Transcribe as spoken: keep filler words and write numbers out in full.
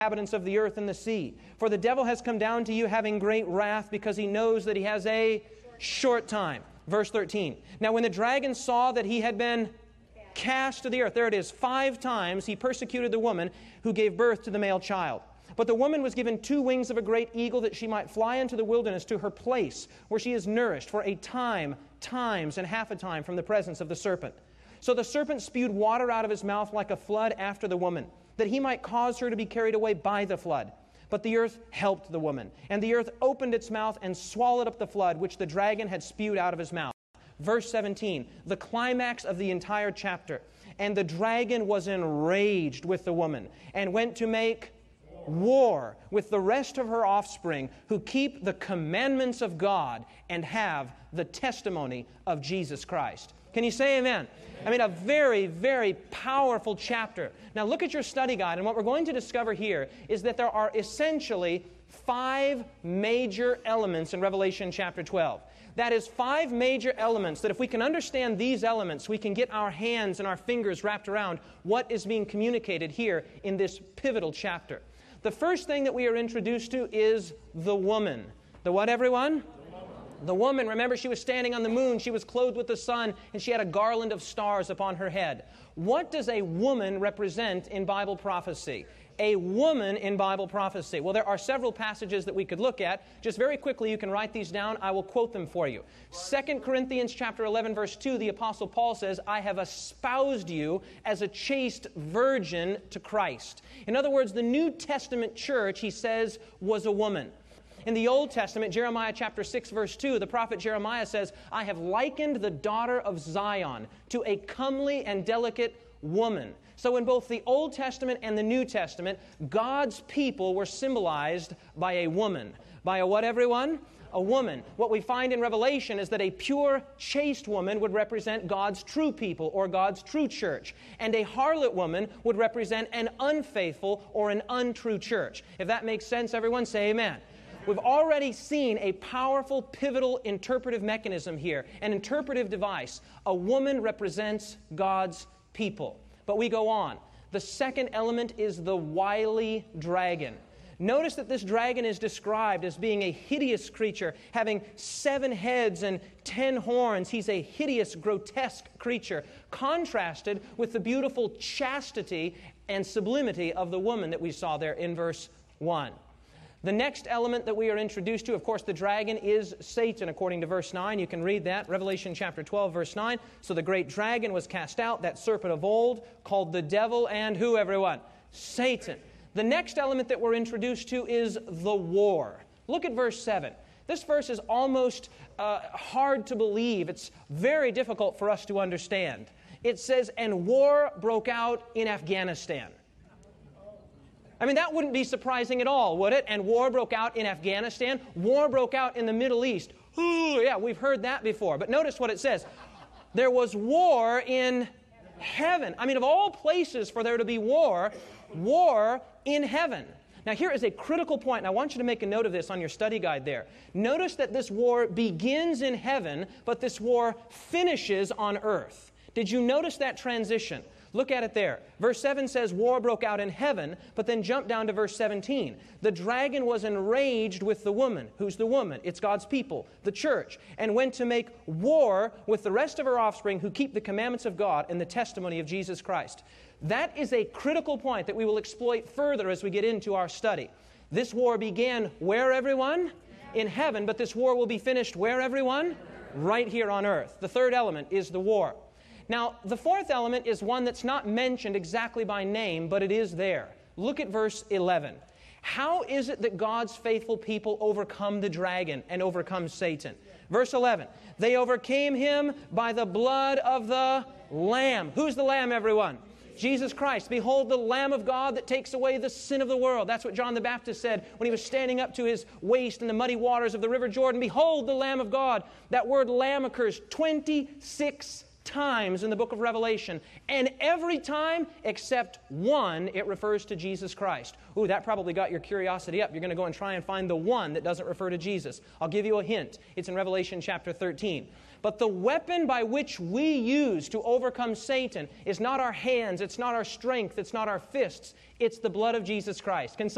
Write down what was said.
inhabitants of the earth and the sea. For the devil has come down to you having great wrath, because he knows that he has a short time. Verse thirteen. Now when the dragon saw that he had been cast to the earth, there it is, five times he persecuted the woman who gave birth to the male child. But the woman was given two wings of a great eagle, that she might fly into the wilderness to her place, where she is nourished for a time, times, and half a time from the presence of the serpent. So the serpent spewed water out of his mouth like a flood after the woman, that he might cause her to be carried away by the flood. But the earth helped the woman, and the earth opened its mouth and swallowed up the flood which the dragon had spewed out of his mouth. Verse seventeen, the climax of the entire chapter. And the dragon was enraged with the woman, and went to make war with the rest of her offspring, who keep the commandments of God and have the testimony of Jesus Christ. Can you say amen? I mean, a very, very powerful chapter. Now look at your study guide, and what we're going to discover here is that there are essentially five major elements in Revelation chapter twelve. That is, five major elements that if we can understand these elements, we can get our hands and our fingers wrapped around what is being communicated here in this pivotal chapter. The first thing that we are introduced to is the woman. The what, everyone? The woman, remember, she was standing on the moon, she was clothed with the sun, and she had a garland of stars upon her head. What does a woman represent in Bible prophecy? A woman in Bible prophecy. Well, there are several passages that we could look at. Just very quickly, you can write these down. I will quote them for you. Second Corinthians chapter eleven, verse two, the Apostle Paul says, I have espoused you as a chaste virgin to Christ. In other words, the New Testament church, he says, was a woman. In the Old Testament, Jeremiah chapter six, verse two, the prophet Jeremiah says, I have likened the daughter of Zion to a comely and delicate woman. So in both the Old Testament and the New Testament, God's people were symbolized by a woman. By a what, everyone? A woman. What we find in Revelation is that a pure, chaste woman would represent God's true people or God's true church. And a harlot woman would represent an unfaithful or an untrue church. If that makes sense, everyone say amen. We've already seen a powerful, pivotal interpretive mechanism here, an interpretive device. A woman represents God's people. But we go on. The second element is the wily dragon. Notice that this dragon is described as being a hideous creature, having seven heads and ten horns. He's a hideous, grotesque creature, contrasted with the beautiful chastity and sublimity of the woman that we saw there in verse one. The next element that we are introduced to, of course, the dragon is Satan, according to verse nine. You can read that, Revelation chapter twelve, verse nine. So the great dragon was cast out, that serpent of old, called the devil and who, everyone? Satan. The next element that we're introduced to is the war. Look at verse seven. This verse is almost uh, hard to believe. It's very difficult for us to understand. It says, and war broke out in Afghanistan. I mean, that wouldn't be surprising at all, would it? And war broke out in Afghanistan. War broke out in the Middle East. Ooh, yeah, we've heard that before. But notice what it says. There was war in heaven. I mean, of all places for there to be war, war in heaven. Now, here is a critical point, and I want you to make a note of this on your study guide there. Notice that this war begins in heaven, but this war finishes on earth. Did you notice that transition? Look at it there. Verse seven says war broke out in heaven, but then jump down to verse seventeen. The dragon was enraged with the woman. Who's the woman? It's God's people, the church, and went to make war with the rest of her offspring who keep the commandments of God and the testimony of Jesus Christ. That is a critical point that we will exploit further as we get into our study. This war began where, everyone? In heaven, but this war will be finished where, everyone? Right here on earth. The third element is the war. Now, the fourth element is one that's not mentioned exactly by name, but it is there. Look at verse eleven. How is it that God's faithful people overcome the dragon and overcome Satan? Verse eleven. They overcame him by the blood of the Lamb. Who's the Lamb, everyone? Jesus Christ. Behold the Lamb of God that takes away the sin of the world. That's what John the Baptist said when he was standing up to his waist in the muddy waters of the River Jordan. Behold the Lamb of God. That word Lamb occurs twenty-six times in the book of Revelation, and every time except one it refers to Jesus Christ. Ooh, that probably got your curiosity up. You're going to go and try and find the one that doesn't refer to Jesus. I'll give you a hint. It's in Revelation chapter thirteen. But the weapon by which we use to overcome Satan is not our hands, it's not our strength, it's not our fists, it's the blood of Jesus Christ. Can